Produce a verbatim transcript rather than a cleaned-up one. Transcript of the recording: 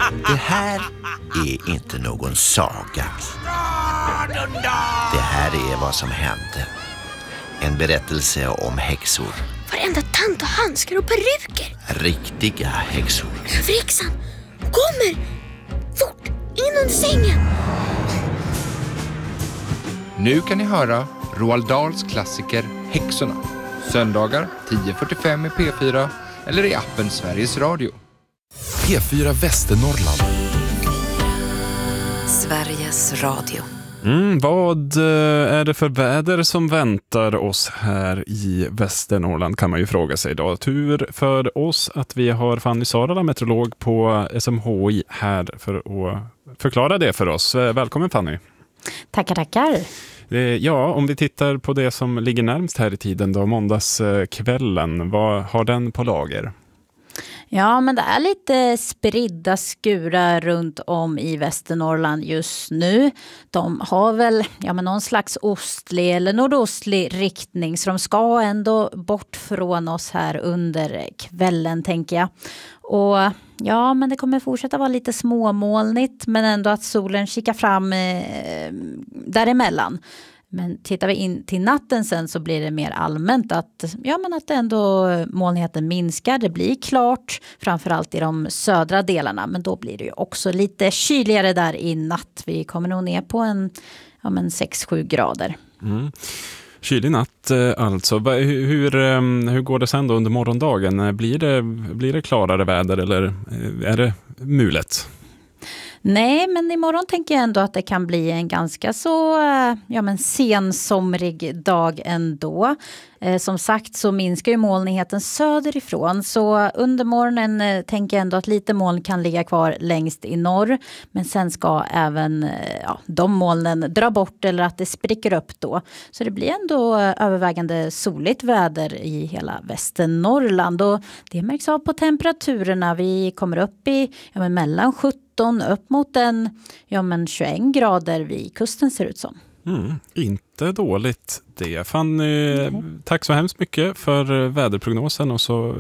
Det här är inte någon saga. Det här är vad som hände. En berättelse om häxor. Varenda tant och handskar och peruker. Riktiga häxor. Överhäxan kommer! Fort, in under sängen! Nu kan ni höra Roald Dahls klassiker Häxorna. Söndagar tio fyrtiofem i P fyra eller i appen Sveriges Radio. P fyra Västernorrland. Sveriges Radio. Mm, vad är det för väder som väntar oss här i Västernorrland, kan man ju fråga sig idag. Tur för oss att vi har Fanny Sarala, meteorolog på S M H I, här för att förklara det för oss. Välkommen Fanny. Tackar, tackar. Ja, om vi tittar på det som ligger närmst här i tiden då, måndagskvällen, vad har den på lager? Ja, men det är lite spridda skurar runt om i Västernorrland just nu. De har väl ja, men någon slags ostlig eller nordostlig riktning, så de ska ändå bort från oss här under kvällen, tänker jag. Och ja, men det kommer fortsätta vara lite småmolnigt, men ändå att solen kikar fram eh, däremellan. Men tittar vi in till natten sen så blir det mer allmänt att, ja, men att ändå molnigheten minskar. Det blir klart, framförallt i de södra delarna. Men då blir det ju också lite kyligare där i natt. Vi kommer nog ner på en ja, men sex sju grader. Mm. Kylig natt alltså. Hur, hur går det sen då under morgondagen? Blir det, blir det klarare väder eller är det mulet? Nej, men imorgon tänker jag ändå att det kan bli en ganska så ja, men sensomrig dag ändå. Eh, som sagt så minskar ju molnigheten söderifrån, så under morgonen eh, tänker jag ändå att lite moln kan ligga kvar längst i norr. Men sen ska även eh, ja, de molnen dra bort eller att det spricker upp då. Så det blir ändå övervägande soligt väder i hela Västernorrland, och det märks av på temperaturerna. Vi kommer upp i ja, men mellan sjutton upp mot en ja, men tjugoett grader vid kusten ser ut som. Mm, inte dåligt det. Fanny, tack så hemskt mycket för väderprognosen, och så